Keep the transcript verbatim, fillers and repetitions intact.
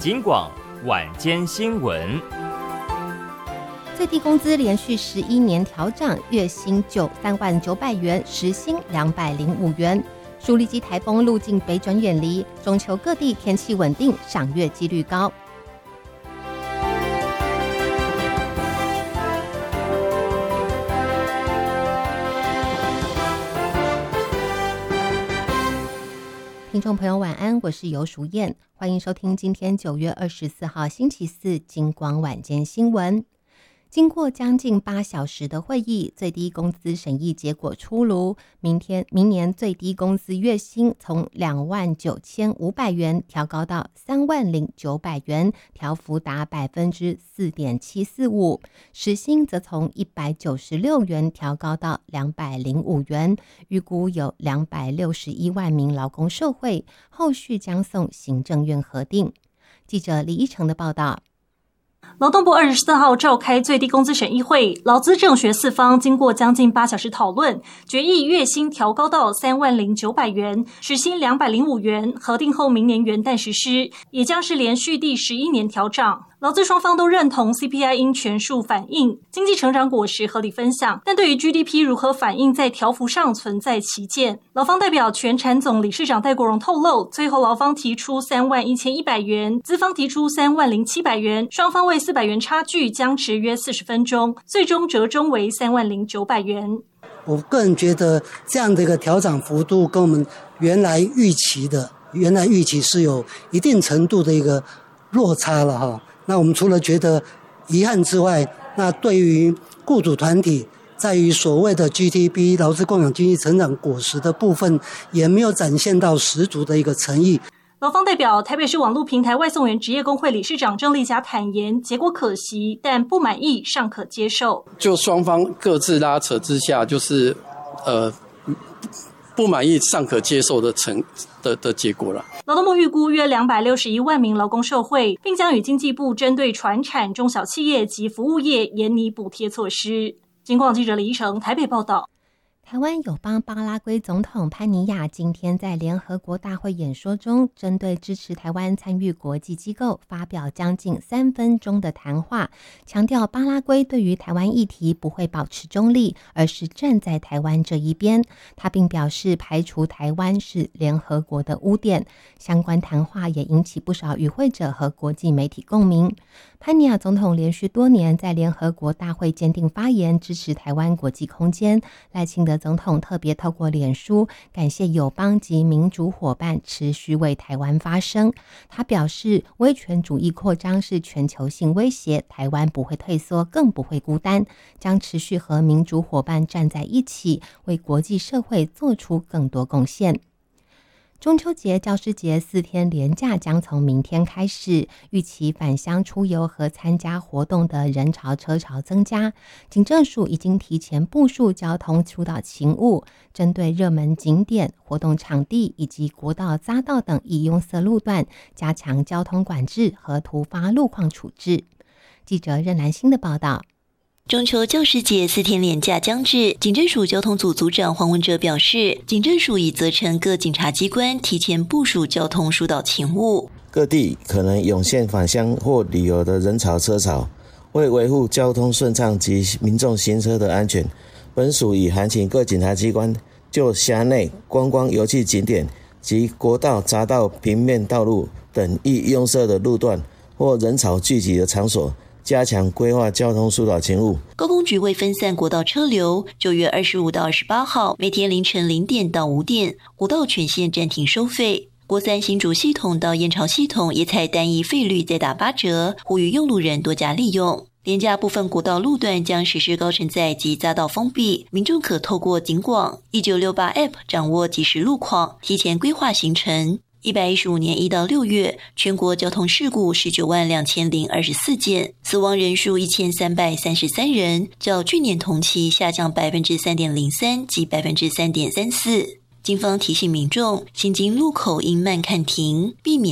警广晚间新闻。 最低工资连续十一年调涨，月薪就三万九百元，时薪两百零五元。舒力基台风路径北转远离，中秋各地天气稳定，赏月几率高。听众朋友晚安，我是游淑燕，欢迎收听今天九月二十四号星期四金广晚间新闻。经过将近八小时的会议，最低工资审议结果出炉，明天明年最低工资月薪从两万九千五百元调高到三万零九百元，调幅达百分之四点七四五，时薪则从一百九十六元调高到两百零五元，预估有两百六十一万名劳工受惠，后续将送行政院核定。记者李一成的报道。 劳动部二十四号召开最低工资审议会，劳资政学四方经过将近八小时讨论，决议月薪调高到三万零九百元，时薪两百零五元，核定后明年元旦实施，也将是连续第十一年调涨。劳资双方都认同 C P I 应全数反映，经济成长果实合理分享，但对于 G D P 如何反映在调幅上存在歧见。劳方代表全产总理事长戴国荣透露，最后劳方提出三万一千一百元，资方提出三万零七百元，双方为四百元差距僵持约四十分钟，最终折中为三万零九百元。 我个人觉得这样的一个调涨幅度跟我们原来预期的原来预期是有一定程度的一个落差了哈。那我们除了觉得遗憾之外，那对于雇主团体在于所谓的 G D P 劳资共享经济成长果实的部分，也没有展现到十足的一个诚意。 劳方代表台北市网络平台外送员职业工会理事长郑丽霞坦言，结果可惜，但不满意尚可接受。 就双方各自拉扯之下，就是呃不满意尚可接受的成的的结果了。 劳动部预估约两百六十一万名劳工受惠，并将与经济部针对传产、中小企业及服务业研拟补贴措施。警广记者李一成台北报道。 台湾友邦巴拉圭总统潘尼亚今天在联合国大会演说中，针对支持台湾参与国际机构发表将近三分钟的谈话，强调巴拉圭对于台湾议题不会保持中立，而是站在台湾这一边。他并表示排除台湾是联合国的污点。相关谈话也引起不少与会者和国际媒体共鸣。潘尼亚总统连续多年在联合国大会坚定发言，支持台湾国际空间。赖清德总统特别透过脸书感谢友邦及民主伙伴持续为台湾发声。他表示，威权主义扩张是全球性威胁，台湾不会退缩，更不会孤单，将持续和民主伙伴站在一起，为国际社会做出更多贡献。中秋节、教师节四天连假将从明天开始，预期返乡出游和参加活动的人潮车潮增加。警政署已经提前部署交通疏导勤务，针对热门景点、活动场地以及国道、匝道等易拥塞路段，加强交通管制和突发路况处置。记者任兰欣的报道。 中秋教师节四天连假将至，警政署交通组组长黄文哲表示，警政署已责成各警察机关提前部署交通疏导勤务。 各地可能涌现返乡或旅游的人潮车潮，为维护交通顺畅及民众行车的安全，本署已函请各警察机关就辖内观光游憩景点及国道、匝道、平面道路等易拥塞的路段或人潮聚集的场所，加强规划交通疏导勤务。 高公局为分散国道车流，九月二十五到二十八号每天凌晨零点到五点，国道全线暂停收费。国三新竹系统到燕巢系统也采单一费率再打八折，呼吁用路人多加利用。连假部分国道路段将实施高承载及匝道封闭，民众可透过警广一九六八 App 掌握即时路况，提前规划行程。一百一十五年一到六月，全国交通事故十九万两千零二十四件，死亡人数一千三百三十三人，较去年同期下降百分之三点零三及百分之三点三四。警方提醒民众，行经路口应慢看停，避免